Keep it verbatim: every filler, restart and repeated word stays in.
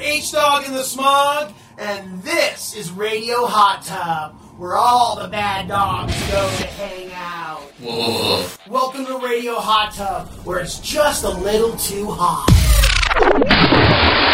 H-Dog in the Smog, and this is Radio Hot Tub, where all the bad dogs go to hang out. Whoa. Welcome to Radio Hot Tub, where it's just a little too hot.